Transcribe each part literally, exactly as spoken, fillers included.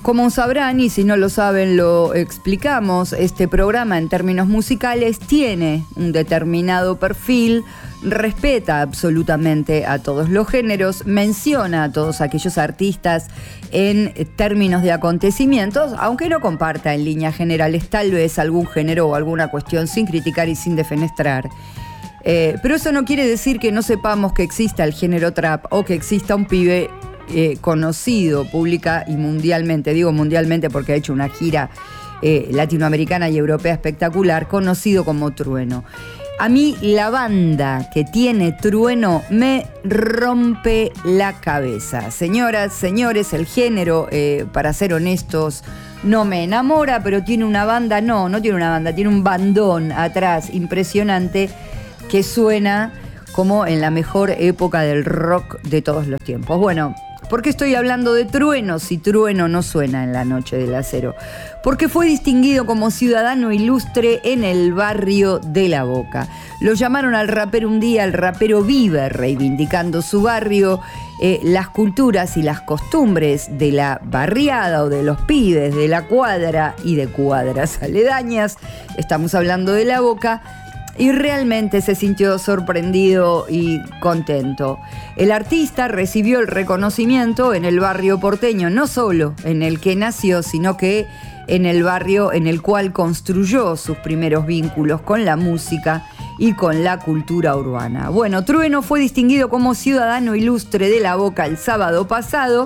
Como sabrán, y si no lo saben lo explicamos, este programa en términos musicales tiene un determinado perfil, respeta absolutamente a todos los géneros, menciona a todos aquellos artistas en términos de acontecimientos, aunque no comparta en líneas generales tal vez algún género o alguna cuestión sin criticar y sin defenestrar. Eh, pero eso no quiere decir que no sepamos que exista el género trap o que exista un pibe Eh, conocido pública y mundialmente, digo mundialmente porque ha hecho una gira eh, latinoamericana y europea espectacular, conocido como Trueno. A mí la banda que tiene Trueno me rompe la cabeza. Señoras, señores, el género, eh, para ser honestos, no me enamora, pero tiene una banda, no, no tiene una banda, tiene un bandón atrás impresionante que suena como en la mejor época del rock de todos los tiempos. Bueno, ¿por qué estoy hablando de Trueno si Trueno no suena en la noche del acero? Porque fue distinguido como ciudadano ilustre en el barrio de La Boca. Lo llamaron al rapero un día, el rapero vive reivindicando su barrio, eh, las culturas y las costumbres de la barriada o de los pibes de la cuadra y de cuadras aledañas. Estamos hablando de La Boca. Y realmente se sintió sorprendido y contento. El artista recibió el reconocimiento en el barrio porteño, no solo en el que nació, sino que en el barrio en el cual construyó sus primeros vínculos con la música y con la cultura urbana. Bueno, Trueno fue distinguido como ciudadano ilustre de La Boca el sábado pasado.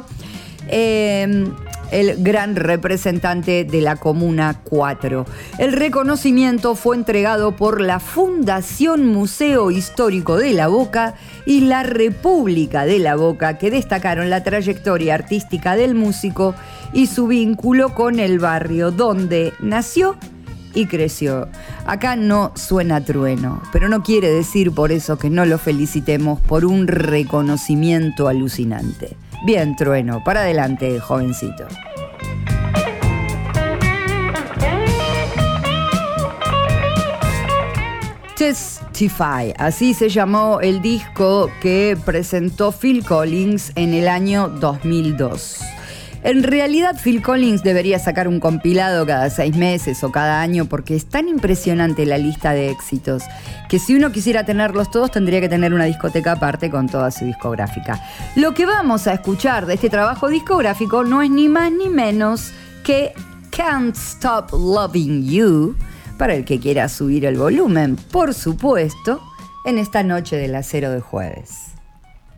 Eh, el gran representante de la Comuna cuatro. El reconocimiento fue entregado por la Fundación Museo Histórico de La Boca y la República de La Boca, que destacaron la trayectoria artística del músico y su vínculo con el barrio donde nació y creció. Acá no suena Trueno, pero no quiere decir por eso que no lo felicitemos por un reconocimiento alucinante. Bien, Trueno, para adelante, jovencito. Testify, así se llamó el disco que presentó Phil Collins en el año dos mil dos. En realidad, Phil Collins debería sacar un compilado cada seis meses o cada año porque es tan impresionante la lista de éxitos que si uno quisiera tenerlos todos tendría que tener una discoteca aparte con toda su discográfica. Lo que vamos a escuchar de este trabajo discográfico no es ni más ni menos que Can't Stop Loving You, para el que quiera subir el volumen, por supuesto, en esta noche del acero de jueves.